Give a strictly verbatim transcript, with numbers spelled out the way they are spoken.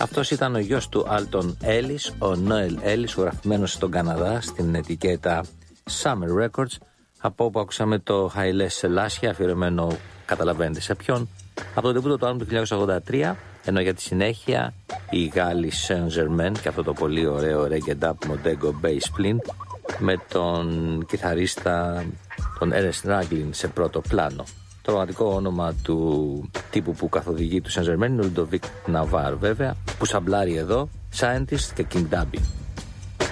Αυτός ήταν ο γιος του Alton Ellis, ο Noel Ellis, γραφημένος στον Καναδά στην ετικέτα Summer Records, από όπου ακούσαμε το Haile Selassie, αφιερωμένο, καταλαβαίνετε σε ποιον, από το ντεμπούτο του άλμπουμ του χίλια εννιακόσια ογδόντα τρία, ενώ για τη συνέχεια οι Γάλλοι Saint Germain και αυτό το πολύ ωραίο reggae dub Montego Bay Splint με τον κιθαρίστα τον Ernest Ranglin σε πρώτο πλάνο. Το πραγματικό όνομα του τύπου που καθοδηγεί του Saint Germain είναι ο Ludovic Navarre, βέβαια, που σαμπλάρει εδώ Scientist και King Dabby.